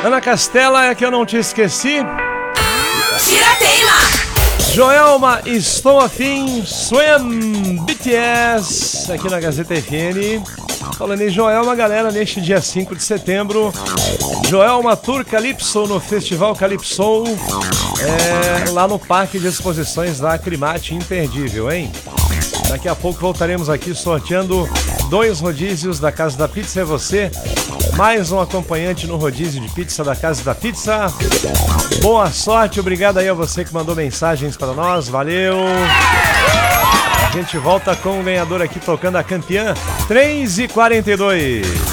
Ana Castela, é que eu não te esqueci. Tira teima! Joelma, estou afim. Swim, BTS, aqui na Gazeta FM. Falando em Joelma, galera, neste dia 5 de setembro, Joelma Tour Calypso no Festival Calypso, lá no Parque de Exposições da Acrimate, imperdível, hein? Daqui a pouco voltaremos aqui sorteando 2 rodízios da Casa da Pizza é você, mais um acompanhante no rodízio de pizza da Casa da Pizza. Boa sorte, obrigado aí a você que mandou mensagens para nós, valeu! A gente volta com o ganhador aqui tocando a campeã 3h42.